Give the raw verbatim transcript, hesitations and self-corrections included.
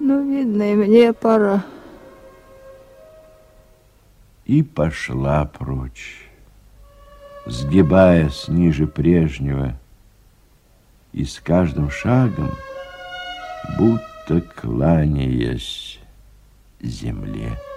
Ну, видно, и мне пора. И пошла прочь, сгибаясь ниже прежнего, и с каждым шагом, будто кланяясь земле.